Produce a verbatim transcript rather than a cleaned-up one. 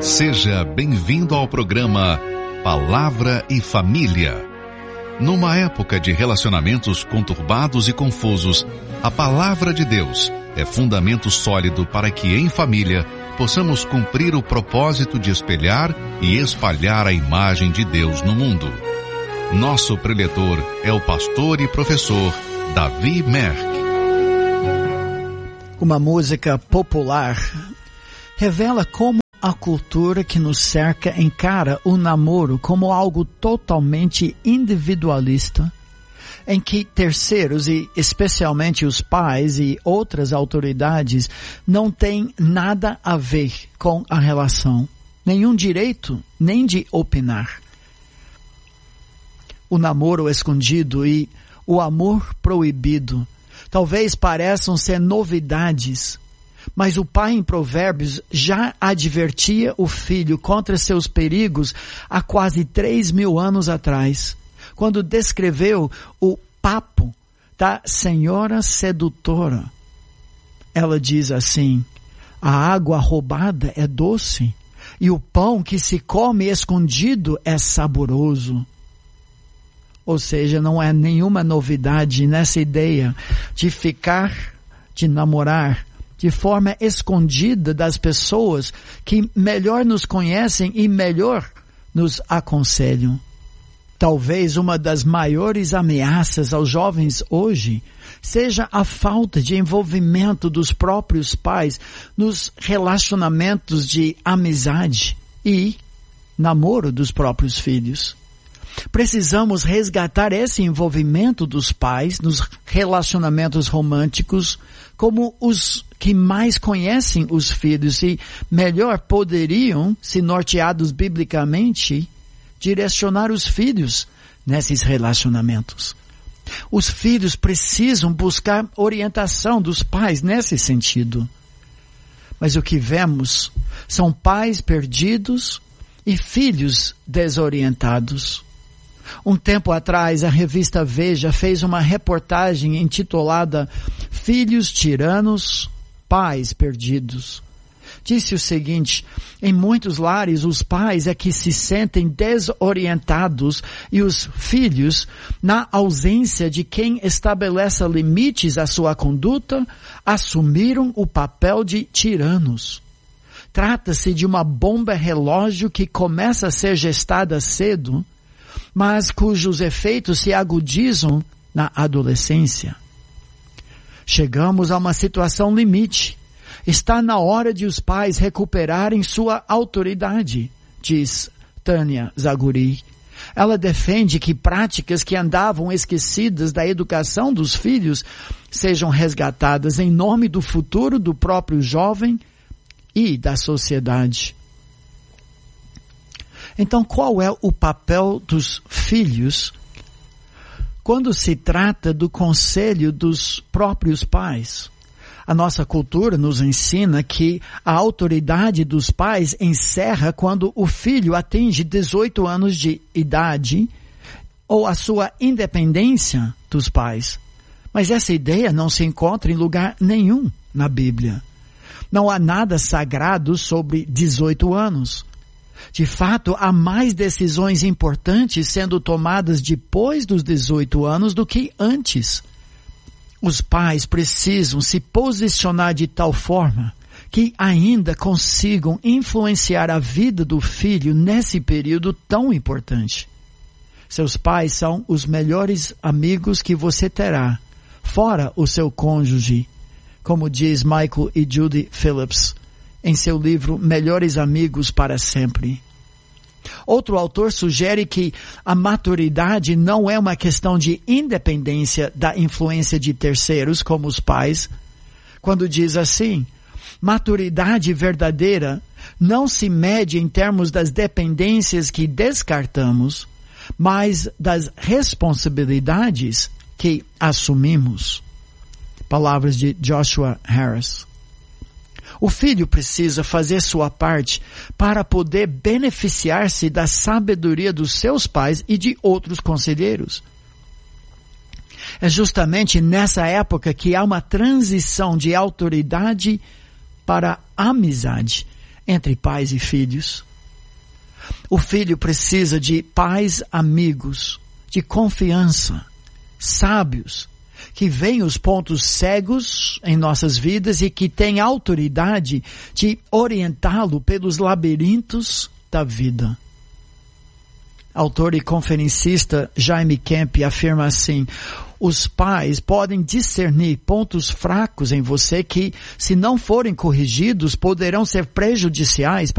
Seja bem-vindo ao programa Palavra e Família. Numa época de relacionamentos conturbados e confusos, a Palavra de Deus é fundamento sólido para que, em família, possamos cumprir o propósito de espelhar e espalhar a imagem de Deus no mundo. Nosso preletor é o pastor e professor Davi Merck. Uma música popular revela como a cultura que nos cerca encara o namoro como algo totalmente individualista, em que terceiros, e especialmente os pais e outras autoridades, não têm nada a ver com a relação, nenhum direito nem de opinar. O namoro escondido e o amor proibido talvez pareçam ser novidades, mas o pai em Provérbios já advertia o filho contra seus perigos há quase três mil anos atrás, quando descreveu o papo da senhora sedutora. Ela diz assim: a água roubada é doce, e o pão que se come escondido é saboroso. Ou seja, não há nenhuma novidade nessa ideia de ficar, de namorar, de forma escondida das pessoas que melhor nos conhecem e melhor nos aconselham. Talvez uma das maiores ameaças aos jovens hoje seja a falta de envolvimento dos próprios pais nos relacionamentos de amizade e namoro dos próprios filhos. Precisamos resgatar esse envolvimento dos pais nos relacionamentos românticos como os que mais conhecem os filhos e melhor poderiam, se norteados biblicamente, direcionar os filhos nesses relacionamentos. Os filhos precisam buscar orientação dos pais nesse sentido. Mas o que vemos são pais perdidos e filhos desorientados. Um tempo atrás, a revista Veja fez uma reportagem intitulada Filhos Tiranos, Pais Perdidos. Disse o seguinte: em muitos lares os pais é que se sentem desorientados e os filhos, na ausência de quem estabeleça limites à sua conduta, assumiram o papel de tiranos. Trata-se de uma bomba relógio que começa a ser gestada cedo, mas cujos efeitos se agudizam na adolescência. Chegamos a uma situação limite. Está na hora de os pais recuperarem sua autoridade, diz Tânia Zaguri. Ela defende que práticas que andavam esquecidas da educação dos filhos sejam resgatadas em nome do futuro do próprio jovem e da sociedade. Então, qual é o papel dos filhos quando se trata do conselho dos próprios pais? A nossa cultura nos ensina que a autoridade dos pais encerra quando o filho atinge dezoito anos de idade ou a sua independência dos pais. Mas essa ideia não se encontra em lugar nenhum na Bíblia. Não há nada sagrado sobre dezoito anos. De fato, há mais decisões importantes sendo tomadas depois dos dezoito anos do que antes. Os pais precisam se posicionar de tal forma que ainda consigam influenciar a vida do filho nesse período tão importante. Seus pais são os melhores amigos que você terá, fora o seu cônjuge, como diz Michael e Judy Phillips em seu livro Melhores Amigos para Sempre. Outro autor sugere que a maturidade não é uma questão de independência da influência de terceiros, como os pais, quando diz assim: maturidade verdadeira não se mede em termos das dependências que descartamos, mas das responsabilidades que assumimos. Palavras de Joshua Harris. O filho precisa fazer sua parte para poder beneficiar-se da sabedoria dos seus pais e de outros conselheiros. É justamente nessa época que há uma transição de autoridade para amizade entre pais e filhos. O filho precisa de pais amigos, de confiança, sábios, que veem os pontos cegos em nossas vidas e que têm autoridade de orientá-lo pelos labirintos da vida. Autor e conferencista Jaime Kemp afirma assim: os pais podem discernir pontos fracos em você que, se não forem corrigidos, poderão ser prejudiciais